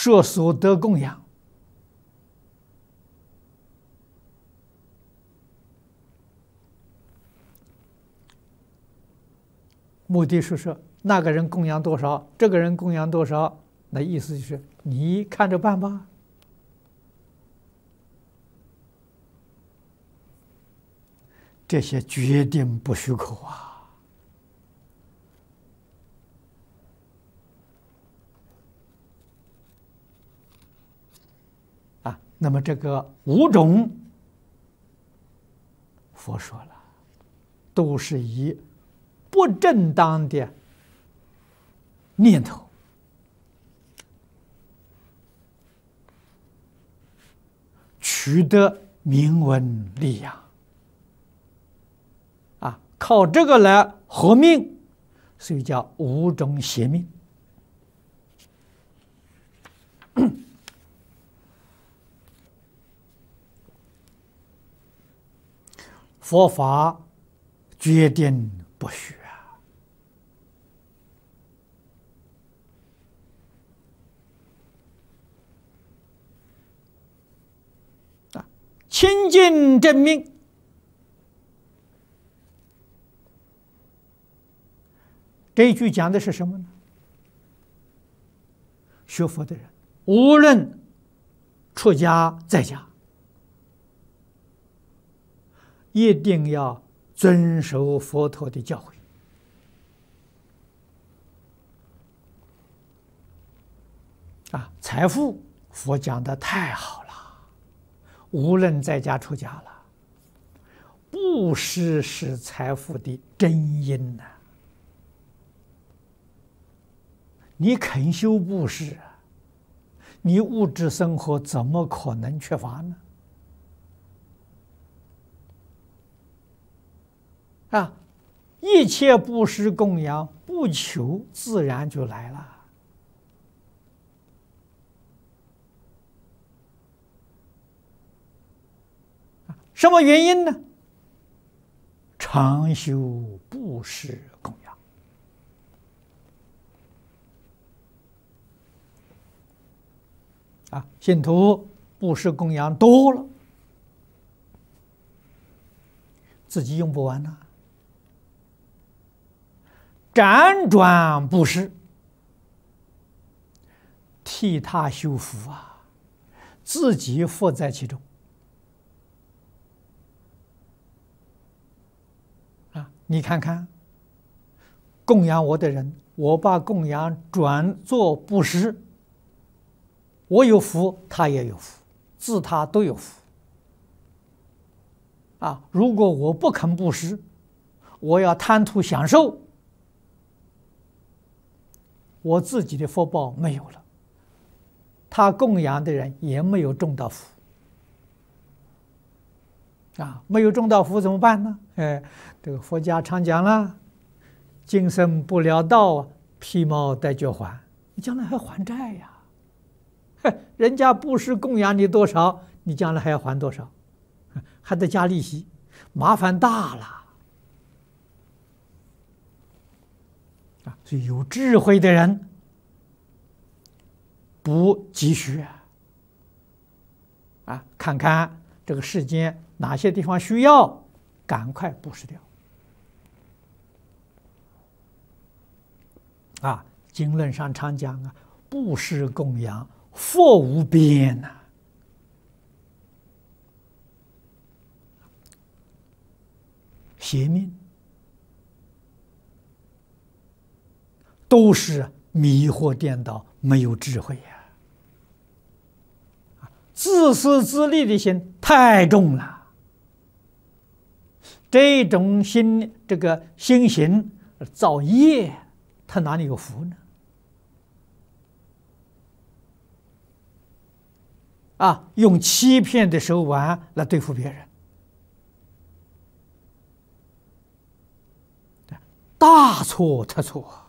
设所得供养，目的是说那个人供养多少，这个人供养多少，那意思就是你看着办吧。这些决定不许可啊！那么这个5种，佛说了，都是以不正当的念头取得名闻利养啊，靠这个来合命，所以叫5种邪命。佛法决定不许清净正命，这一句讲的是什么呢？学佛的人，无论出家在家，一定要遵守佛陀的教诲财富佛讲的太好了，无论在家出家了，布施是财富的真因你肯修布施，你物质生活怎么可能缺乏呢？一切布施供养，不求自然就来了。什么原因呢？常修布施供养信徒布施供养多了，自己用不完呐。辗转布施，替他修福自己福在其中你看看，供养我的人，我把供养转做布施，我有福，他也有福，自他都有福如果我不肯布施，我要贪图享受，我自己的福报没有了，他供养的人也没有种到福没有种到福怎么办呢？这个佛家常讲了，今生不了道，披毛戴角还，你将来还还债呀？人家布施供养你多少，你将来还要还多少，还得加利息，麻烦大了所以有智慧的人不急需看看这个世间哪些地方需要，赶快布施掉经论上常讲布施供养福无边邪命都是迷惑颠倒，没有智慧自私自利的心太重了，这种心，这个心行造业，他哪里有福呢？用欺骗的手腕来对付别人，大错特错